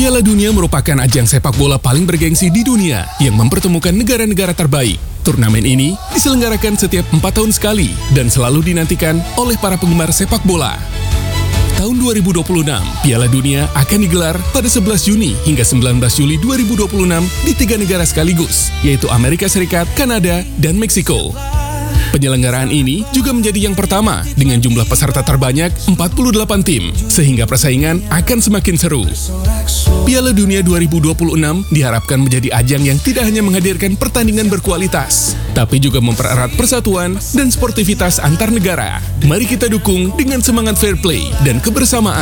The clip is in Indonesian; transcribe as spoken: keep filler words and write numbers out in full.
Piala Dunia merupakan ajang sepak bola paling bergengsi di dunia yang mempertemukan negara-negara terbaik. Turnamen ini diselenggarakan setiap empat tahun sekali dan selalu dinantikan oleh para penggemar sepak bola. Tahun dua ribu dua puluh enam, Piala Dunia akan digelar pada sebelas Juni hingga sembilan belas Juli dua ribu dua puluh enam di tiga negara sekaligus, yaitu Amerika Serikat, Kanada, dan Meksiko. Penyelenggaraan ini juga menjadi yang pertama dengan jumlah peserta terbanyak empat puluh delapan tim, sehingga persaingan akan semakin seru. Piala Dunia dua ribu dua puluh enam diharapkan menjadi ajang yang tidak hanya menghadirkan pertandingan berkualitas, tapi juga mempererat persatuan dan sportivitas antar negara. Mari kita dukung dengan semangat fair play dan kebersamaan.